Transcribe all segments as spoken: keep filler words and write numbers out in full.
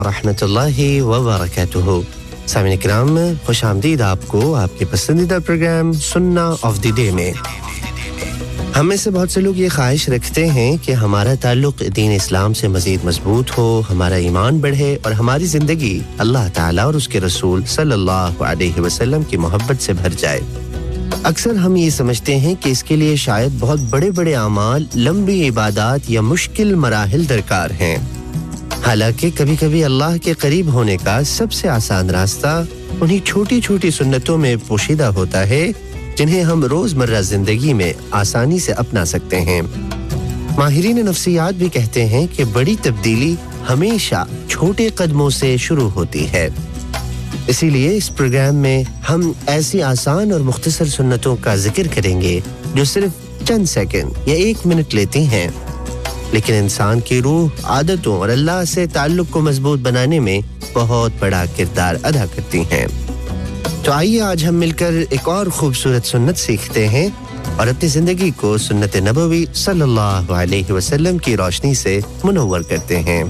रहमतुल्लाहि व बरकातुहू। सामीन इकराम, खुश आमदीद आपको आपके पसंदीदा प्रोग्राम सुन्ना ऑफ द डे में। हम में से बहुत से लोग ये ख्वाहिश रखते हैं कि हमारा ताल्लुक़ दीन इस्लाम से मज़ीद मजबूत हो, हमारा ईमान बढ़े और हमारी ज़िंदगी अल्लाह ताला और उसके रसूल सल्लल्लाहु अलैहि वसल्लम की मोहब्बत से भर जाए। अक्सर हम ये समझते हैं कि इसके लिए शायद बहुत बड़े-बड़े अमाल, लंबी इबादत या मुश्किल मराहिल दरकार हैं। हालांकि कभी-कभी अल्लाह के करीब होने का सबसे आसान रास्ता उन्हीं छोटी-छोटी सुन्नतों में पोशीदा होता है जिन्हें हम रोजमर्रा जिंदगी में आसानी से अपना सकते हैं। माहिरीन नफ्सियात भी कहते हैं कि बड़ी तब्दीली हमेशा छोटे कदमों से शुरू होती है। इसीलिए इस प्रोग्राम में हम ऐसी आसान और मुख्तसर सुन्नतों का जिक्र करेंगे जो सिर्फ चंद सेकंड या एक मिनट लेती हैं, लेकिन इंसान की रूह, आदतों और अल्लाह से ताल्लुक को मजबूत बनाने में बहुत बड़ा किरदार अदा करती हैं। तो आइए आज हम मिलकर एक और खूबसूरत सुन्नत सीखते हैं और अपनी जिंदगी को सुन्नत नबवी सल्लल्लाहु अलैहि वसल्लम की रोशनी से मुनव्वर करते हैं।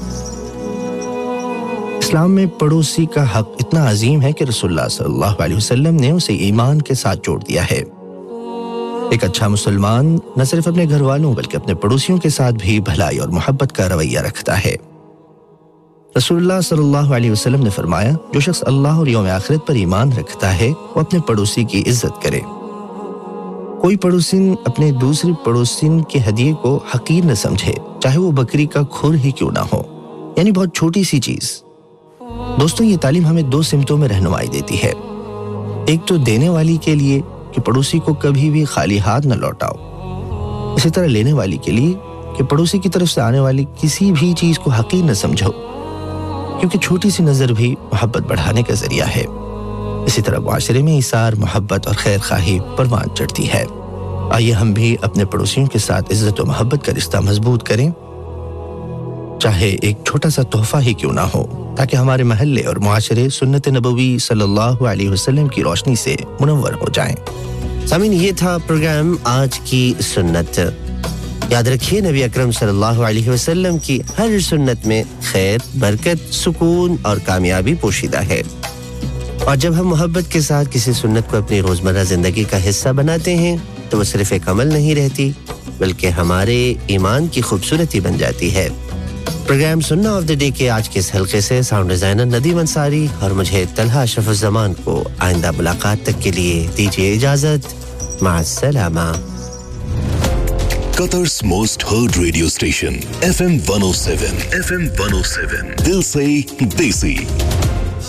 इस्लाम में पड़ोसी का हक इतना अजीम है कि रसूलुल्लाह सल्लल्लाहु अलैहि वसल्लम ने उसे ईमान के साथ जोड़ दिया है। एक अच्छा मुसलमान न सिर्फ अपने घर वालों बल्कि अपने पड़ोसियों के साथ भी भलाई और मोहब्बत का रवैया रखता है। रसूलुल्लाह सल्लल्लाहु अलैहि वसल्लम ने फरमाया, जो शख्स अल्लाह और यौम आखिरत पर ईमान रखता है वो अपने पड़ोसी की इज्जत करे। कोई पड़ोसिन अपने दूसरे पड़ोसिन के हदिये को हकीर न समझे, चाहे वो बकरी का खुर ही क्यों ना हो, यानी बहुत छोटी सी चीज। दोस्तों, ये तालीम हमें दो सिमतों में रहनुमाई देती है। एक तो देने वाली के लिए कि पड़ोसी को कभी भी खाली हाथ न लौटाओ, इसी तरह लेने वाली के लिए कि पड़ोसी की तरफ से आने वाली किसी भी चीज को हकीर न समझो, क्योंकि छोटी सी नजर भी मोहब्बत बढ़ाने का जरिया है। इसी तरह मुआशरे में इसार, मोहब्बत और खैर खाही परवान चढ़ती है। आइए हम भी अपने पड़ोसियों के साथ इज्जत और मोहब्बत का रिश्ता मजबूत करें, चाहे एक छोटा सा तोहफा ही क्यों ना हो, ताकि हमारे महल्ले और मुआशरे सुन्नत नबवी सल्लल्लाहु अलैहि वसल्लम की रोशनी से मुनव्वर हो जाएं। सामीन, ये था प्रोग्राम आज की सुन्नत। याद रखिए, नबी अकरम सल्लल्लाहु अलैहि वसल्लम की हर सुन्नत में खैर, बरकत, सुकून और कामयाबी पोशीदा है। और जब हम मोहब्बत के साथ किसी सुन्नत को अपनी रोजमर्रा जिंदगी का हिस्सा बनाते हैं तो वो सिर्फ एक अमल नहीं रहती बल्कि हमारे ईमान की खूबसूरती बन जाती है। प्रोग्राम सुन्ना ऑफ द डे के आज के इस हल्के से साउंड डिजाइनर नदीम अंसारी और मुझे तलहा शफुज़्ज़मान को आइंदा मुलाकात तक के लिए दीजिए इजाजत। माअस्सलामा। Qatar's most heard radio station, F M one oh seven. F M one oh seven. Dil se Desi.